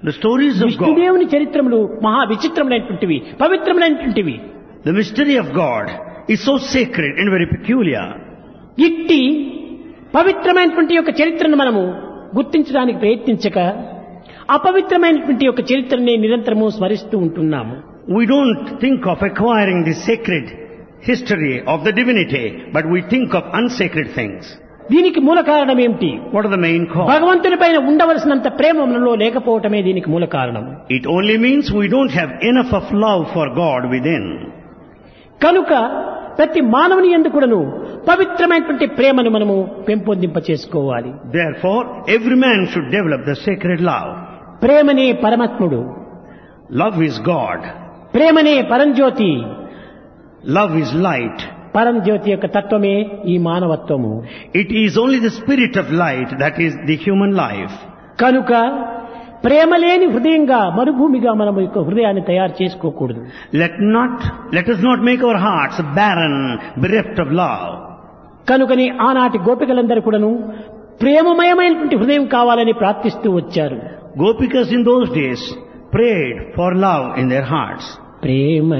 The stories of God, విష్ణుదేవుని చరిత్రములు మహా విచిత్రములైనటువంటివి, పవిత్రములైనటువంటివి. the mystery of God is so sacred and very peculiar. ఇట్టి పవిత్రమైనటువంటి యొక్క చరిత్రను మనము గుర్తించడానికి ప్రయత్నించక అపవిత్రమైనటువంటి యొక్క చరిత్రని నిరంతరము స్మరిస్తూ ఉంటున్నాము. We don't think of acquiring the sacred history of the divinity, but we think of unsacred things. దీనికి మూల కారణం ఏమిటి? What are the main causes? భగవంతుని పైన ఉండవలసినంత ప్రేమ మనలో లేకపోవటమే దీనికి మూల కారణం. It only means we don't have enough of love for God within. కనుక ప్రతి మానవుని యందు కూడాను పవిత్రమైనటువంటి ప్రేమను మనము పెంపొందింప చేసుకోవాలి. Therefore, every man should develop the sacred love. ప్రేమనే పరమాత్ముడు, Love is God. ప్రేమనే పరంజ్యోతి, Love is light. పరంజ్యోతి యొక్క తత్వమే ఈ మానవత్వము. It is only the spirit of light that is the human life. కనుక ప్రేమ లేని హృదయంగా మరుభూమిగా మనం యొక్క హృదయాన్ని తయారు చేసుకోకూడదు. Let us not make our hearts barren, bereft of love. కనుకని ఆనాటి గోపికలందరూ కూడాను ప్రేమమయమైనటువంటి హృదయం కావాలని ప్రార్థిస్తూ వచ్చారు. Gopikas in those days prayed for love in their hearts. Prema